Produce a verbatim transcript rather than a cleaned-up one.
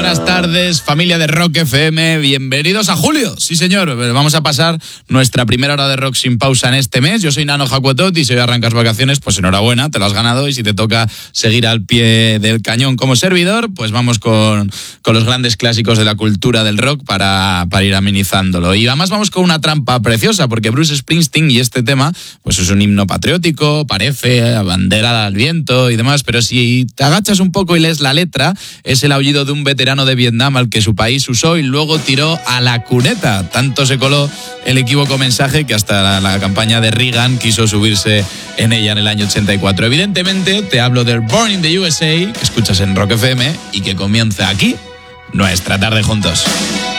buenas tardes, familia de Rock F M, bienvenidos a julio. Sí, señor, vamos a pasar nuestra primera hora de rock sin pausa en este mes. Yo soy Nano Jacuetot y si hoy arrancas vacaciones, pues enhorabuena, te lo has ganado. Y si te toca seguir al pie del cañón como servidor, pues vamos con, con los grandes clásicos de la cultura del rock para, para ir amenizándolo. Y además vamos con una trampa preciosa, porque Bruce Springsteen y este tema, pues es un himno patriótico, parece, bandera al viento y demás, pero si te agachas un poco y lees la letra, es el aullido de un veterano de Vietnam al que su país usó y luego tiró a la cuneta. Tanto se coló el equívoco mensaje que hasta la, la campaña de Reagan quiso subirse en ella en el año ochenta y cuatro. Evidentemente te hablo del Born in the U S A, que escuchas en Rock F M y que comienza aquí nuestra tarde juntos.